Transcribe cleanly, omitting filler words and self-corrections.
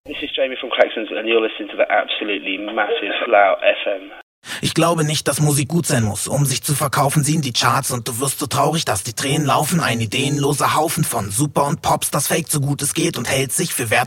This is Jamie from Klaxons and you're listening to the absolutely massive Loud FM. Ich glaube nicht, dass Musik gut sein muss, um sich zu verkaufen, sie in die Charts und du wirst so traurig, dass die Tränen laufen. Ein ideenloser Haufen von Super und Pops, das fake so gut es geht und hält sich für wertvoll.